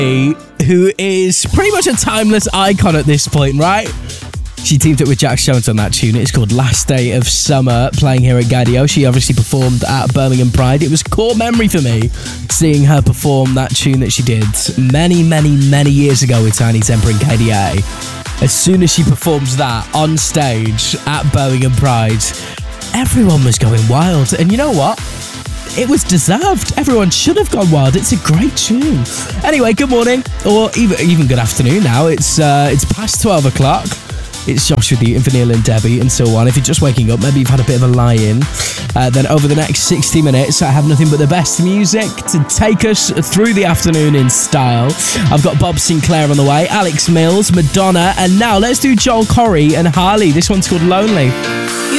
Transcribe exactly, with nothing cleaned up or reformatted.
who is pretty much a timeless icon at this point, right? She teamed up with Jax Jones on that tune. It's called Last Day of Summer, playing here at Gaydio. She obviously performed at Birmingham Pride. It was core memory for me, seeing her perform that tune that she did many, many, many years ago with Tiny Temper and K D A. As soon as she performs that on stage at Birmingham Pride, everyone was going wild. And you know what? It was deserved. Everyone should have gone wild. It's a great tune. Anyway, good morning, or even even good afternoon now. It's uh, it's past twelve o'clock. It's Josh with you, and Vanilla and Debbie, and so on. If you're just waking up, maybe you've had a bit of a lie-in, uh, then over the next sixty minutes, I have nothing but the best music to take us through the afternoon in style. I've got Bob Sinclair on the way, Alex Mills, Madonna, and now let's do Joel Corry and Harley. This one's called Lonely.